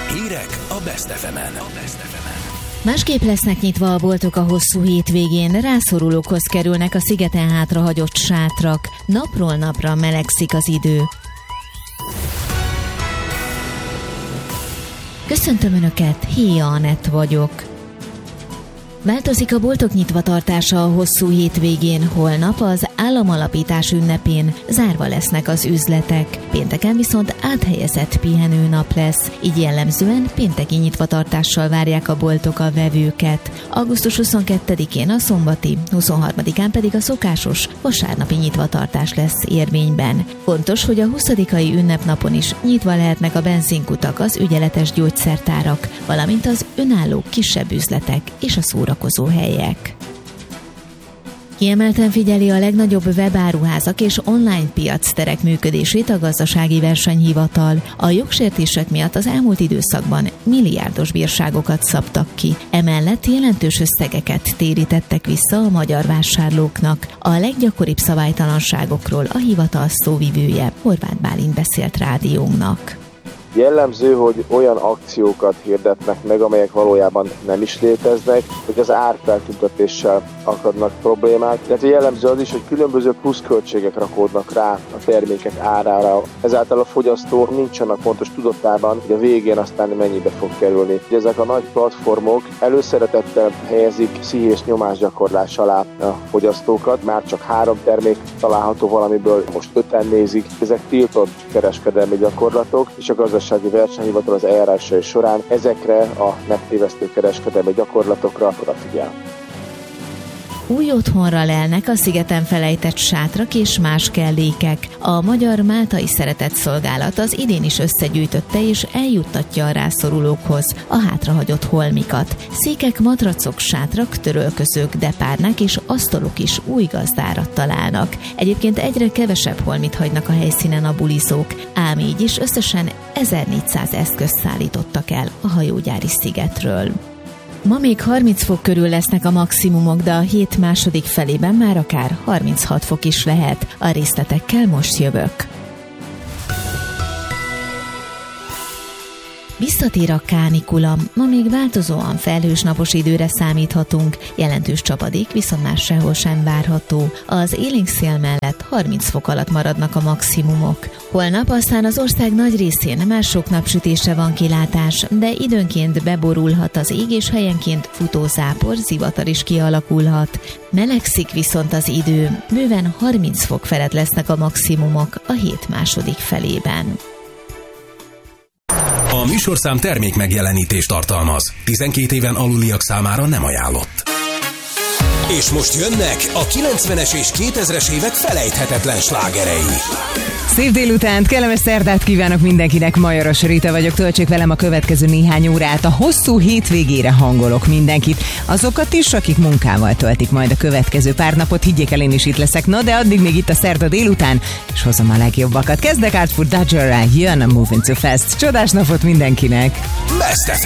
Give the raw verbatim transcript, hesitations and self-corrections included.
Hírek a Best ef emen. Másképp lesznek nyitva a boltok a hosszú hétvégén, rászorulókhoz kerülnek a szigeten hátrahagyott sátrak, napról napra melegszik az idő. Köszöntöm Önöket, Héja Anett vagyok. Változik a boltok nyitvatartása a hosszú hétvégén, holnap az államalapítás ünnepén zárva lesznek az üzletek. Pénteken viszont áthelyezett pihenőnap lesz, így jellemzően pénteki nyitvatartással várják a boltok a vevőket. augusztus huszonkettedikén a szombati, huszonharmadikán pedig a szokásos vasárnapi nyitvatartás lesz érvényben. Fontos, hogy a huszadikai ünnepnapon is nyitva lehetnek a benzinkutak, az ügyeletes gyógyszertárak, valamint az önálló kisebb üzletek és a szórakozó helyek. Kiemelten figyeli a legnagyobb webáruházak és online piacterek működését a Gazdasági Versenyhivatal. A jogsértések miatt az elmúlt időszakban milliárdos bírságokat szabtak ki. Emellett jelentős összegeket térítettek vissza a magyar vásárlóknak. A leggyakoribb szabálytalanságokról a hivatal szóvivője, Horváth Bálint beszélt rádiónknak. Jellemző, hogy olyan akciókat hirdetnek meg, amelyek valójában nem is léteznek, hogy az árfeltüntetéssel akadnak problémák. Illetve jellemző az is, hogy különböző pluszköltségek rakódnak rá a termékek árára. Ezáltal a fogyasztó nincs annak pontos tudatában, hogy a végén aztán mennyibe fog kerülni. Ezek a nagy platformok előszeretettel helyezik pszichés nyomásgyakorlás alá a fogyasztókat. Már csak három termék található valamiből, most öten nézik. Ezek tiltott kereskedelmi gyakorlatok, és a Gazdasági Versenyhivatal az eljárásai során ezekre a megtévesztő kereskedelmi gyakorlatokra odafigyel. Új otthonra lelnek a szigeten felejtett sátrak és más kellékek. A Magyar Máltai Szeretetszolgálat az idén is összegyűjtötte és eljuttatja a rászorulókhoz a hátrahagyott holmikat. Székek, matracok, sátrak, törölközők, depárnák és asztalok is új gazdára találnak. Egyébként egyre kevesebb holmit hagynak a helyszínen a bulizók, ám így is összesen ezernégyszáz eszközt szállítottak el a hajógyári szigetről. Ma még harminc fok körül lesznek a maximumok, de a hét második felében már akár harminchat fok is lehet. A részletekkel most jövök. Visszatér a kánikula, ma még változóan felhős napos időre számíthatunk, jelentős csapadék viszont már sehol sem várható. Az élénk szél mellett harminc fok alatt maradnak a maximumok. Holnap aztán az ország nagy részén már sok napsütésre van kilátás, de időnként beborulhat az ég, és helyenként futózápor, zivatar is kialakulhat. Melegszik viszont az idő, bőven harminc fok felett lesznek a maximumok a hét második felében. A műsorszám termék megjelenítést tartalmaz. tizenkét éven aluliak számára nem ajánlott. És most jönnek a kilencvenes és kétezres évek felejthetetlen slágerei. Szép délutánt, kellemes szerdát kívánok mindenkinek, Majoros Rita vagyok, töltsék velem a következő néhány órát, a hosszú hétvégére hangolok mindenkit, azokat is, akik munkával töltik majd a következő pár napot, higgyék el, én is itt leszek, no de addig még itt a szerda délután, és hozom a legjobbakat. Kezdek Artful Dodgerrel, jön a Moving Too Fast, csodás napot mindenkinek! Best ef